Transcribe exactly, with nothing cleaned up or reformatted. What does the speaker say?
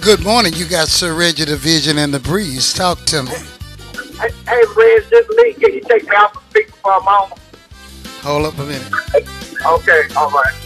Good morning. You got Sir Reggie the Vision and the Breeze. Talk to me. Hey, hey Reg, this Lee, can you take me off the speaker for a moment? Hold up a minute. Okay, all right.